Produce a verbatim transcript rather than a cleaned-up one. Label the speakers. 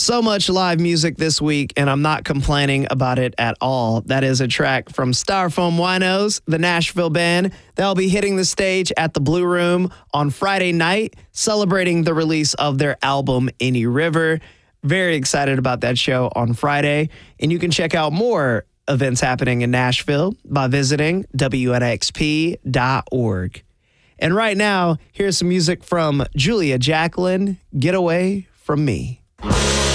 Speaker 1: So much live music this week, and I'm not complaining about it at all. That is a track from Styrofoam Winos, the Nashville band. They'll be hitting the stage at the Blue Room on Friday night, celebrating the release of their album, Any River. Very excited about that show on Friday. And you can check out more events happening in Nashville by visiting W N X P dot org. And right now, here's some music from Julia Jacqueline, Get Away From Me.